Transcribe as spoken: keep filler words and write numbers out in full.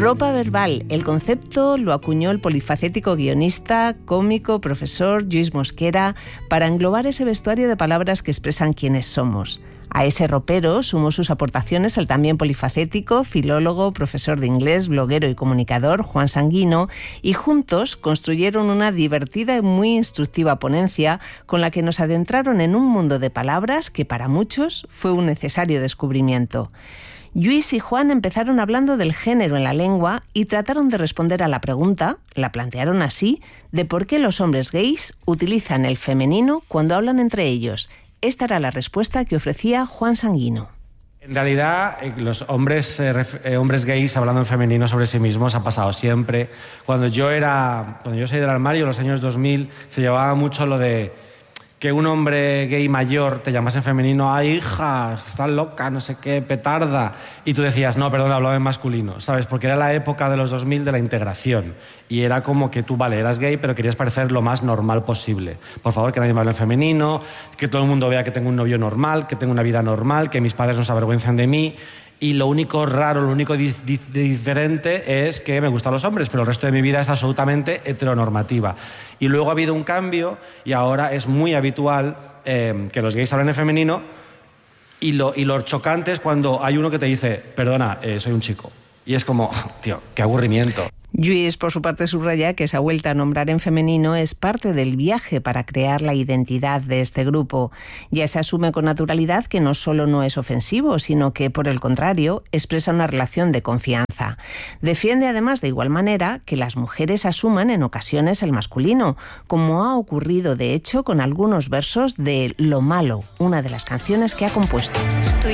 Ropa verbal. El concepto lo acuñó el polifacético guionista, cómico, profesor Lluís Mosquera para englobar ese vestuario de palabras que expresan quiénes somos. A ese ropero sumó sus aportaciones el también polifacético, filólogo, profesor de inglés, bloguero y comunicador Juan Sanguino, y juntos construyeron una divertida y muy instructiva ponencia con la que nos adentraron en un mundo de palabras que para muchos fue un necesario descubrimiento. Lluís y Juan empezaron hablando del género en la lengua y trataron de responder a la pregunta, la plantearon así, de por qué los hombres gays utilizan el femenino cuando hablan entre ellos. Esta era la respuesta que ofrecía Juan Sanguino. En realidad, los hombres, eh, hombres gays hablando en femenino sobre sí mismos ha pasado siempre. Cuando yo era, cuando yo salí del armario, en los años dos mil, se llevaba mucho lo de que un hombre gay mayor te llamase en femenino, ¡ay, hija, estás loca, no sé qué, petarda! Y tú decías, no, perdón, hablaba en masculino, ¿sabes? Porque era la época de los dos mil de la integración. Y era como que tú, vale, eras gay, pero querías parecer lo más normal posible. Por favor, que nadie me hable en femenino, que todo el mundo vea que tengo un novio normal, que tengo una vida normal, que mis padres no se avergüenzan de mí. Y lo único raro, lo único di- di- diferente es que me gustan los hombres, pero el resto de mi vida es absolutamente heteronormativa. Y luego ha habido un cambio y ahora es muy habitual eh, que los gays hablen en femenino y lo, y lo chocante es cuando hay uno que te dice, perdona, eh, soy un chico. Y es como, tío, qué aburrimiento. Lluís, por su parte, subraya que esa vuelta a nombrar en femenino es parte del viaje para crear la identidad de este grupo. Ya se asume con naturalidad que no solo no es ofensivo, sino que, por el contrario, expresa una relación de confianza. Defiende, además, de igual manera, que las mujeres asuman en ocasiones el masculino, como ha ocurrido, de hecho, con algunos versos de Lo Malo, una de las canciones que ha compuesto. Tú